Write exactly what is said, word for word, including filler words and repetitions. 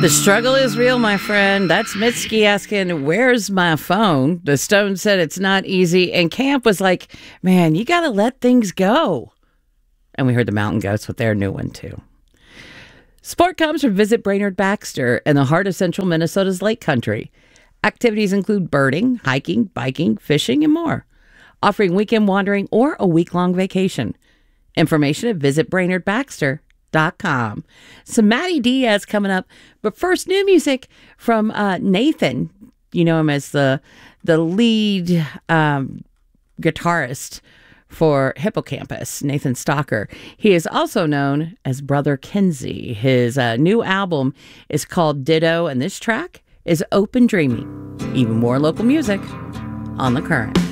The struggle is real, my friend. That's Mitski asking, where's my phone? The Stones said it's not easy. And Camp was like, man, you got to let things go. And we heard the Mountain Goats with their new one, too. Sport comes from Visit Brainerd Baxter in the heart of central Minnesota's Lake Country. Activities include birding, hiking, biking, fishing, and more. Offering weekend wandering or a week-long vacation. Information at visit brainerd baxter dot com. So Matty Diaz coming up, but first new music from uh, Nathan. You know him as the the lead um, guitarist for Hippocampus, Nathan Stalker. He is also known as Brother Kinsey. His uh, new album is called Ditto, and this track is Open Dreaming. Even more local music on The Current.